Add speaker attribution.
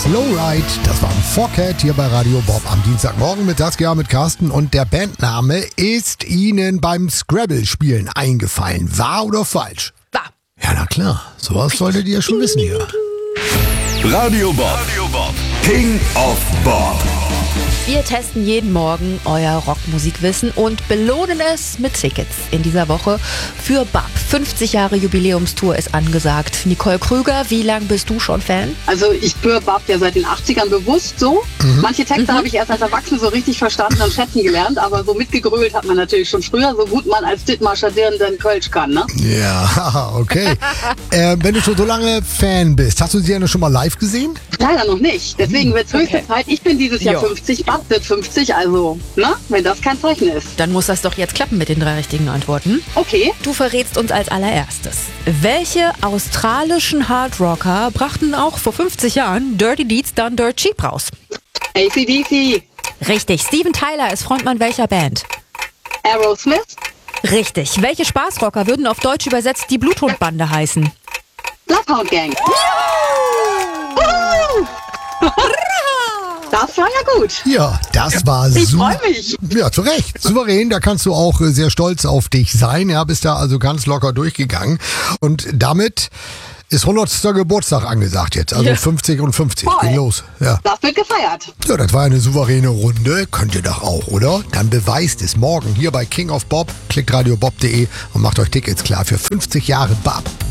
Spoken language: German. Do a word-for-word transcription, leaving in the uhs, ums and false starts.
Speaker 1: Slow Ride. Das war ein Focket hier bei Radio Bob am Dienstagmorgen mit Saskia, mit Carsten. Und der Bandname ist Ihnen beim Scrabble-Spielen eingefallen. Wahr oder falsch?
Speaker 2: Wahr.
Speaker 1: Ja, na klar. Sowas solltet ihr ja schon wissen hier.
Speaker 3: Radio Bob. Radio Bob. King of Bob.
Speaker 2: Wir testen jeden Morgen euer Rockmusikwissen und belohnen es mit Tickets. In dieser Woche für B A P. fünfzig Jahre Jubiläumstour ist angesagt. Nicole Krüger, wie lange bist du schon Fan?
Speaker 4: Also ich höre B A P ja seit den achtzigern bewusst so. Mhm. Manche Texte mhm. habe ich erst als Erwachsene so richtig verstanden und schätzen gelernt, aber so mitgegrölt hat man natürlich schon früher, so gut man als Dithmarscher Dirndl Kölsch kann, ne?
Speaker 1: Ja, okay. äh, wenn du schon so lange Fan bist, hast du sie ja schon mal live gesehen?
Speaker 4: Leider noch nicht. Deswegen wird es höchste okay. Zeit. Ich bin dieses Jahr jo. fünfzig, B A P wird fünfzig, also, ne? Wenn das kein Zeichen ist.
Speaker 2: Dann muss das doch jetzt klappen mit den drei richtigen Antworten.
Speaker 4: Okay.
Speaker 2: Du verrätst uns als allererstes. Welche australischen Hardrocker brachten auch vor fünfzig Jahren Dirty Deeds Done Dirt Cheap raus?
Speaker 4: A C D C.
Speaker 2: Richtig. Steven Tyler ist Frontmann welcher Band?
Speaker 4: Aerosmith.
Speaker 2: Richtig. Welche Spaßrocker würden auf Deutsch übersetzt die Bluthundbande heißen?
Speaker 4: Bloodhound Gang. Das war ja gut.
Speaker 1: Ja, das war super.
Speaker 4: Ich freue mich.
Speaker 1: Ja, zu Recht. Souverän, da kannst du auch sehr stolz auf dich sein. Ja, bist da also ganz locker durchgegangen. Und damit ist hundertster Geburtstag angesagt jetzt. Also ja. fünfzig und fünfzig.
Speaker 4: Voll.
Speaker 1: Geht los. Ja.
Speaker 4: Das wird gefeiert.
Speaker 1: Ja, das war eine souveräne Runde. Könnt ihr doch auch, oder? Dann beweist es morgen hier bei King of Bob. Klickt radiobob punkt de und macht euch Tickets klar für fünfzig Jahre B A P.